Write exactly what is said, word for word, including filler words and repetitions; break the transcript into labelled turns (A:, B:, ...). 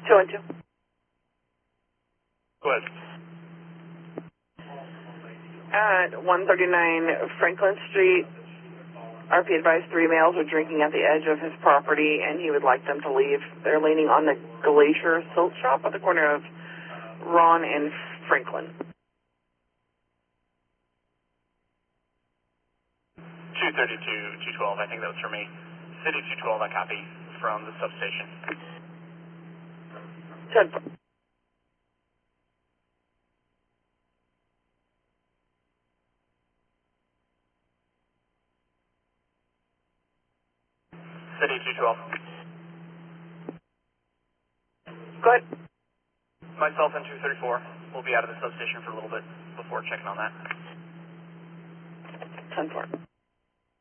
A: two one two.
B: Go ahead.
A: At one thirty-nine Franklin Street, R P advised three males were drinking at the edge of his property, and he would like them to leave. They're leaning on the Glacier Silk Shop at the corner of Ron and Franklin.
B: two thirty-two, two twelve, I think that was for me. City two twelve, I copy from the substation.
A: ten four.
B: City two twelve.
A: Go ahead.
B: Myself and two thirty-four will be out of the substation for a little bit before checking on that.
A: ten four.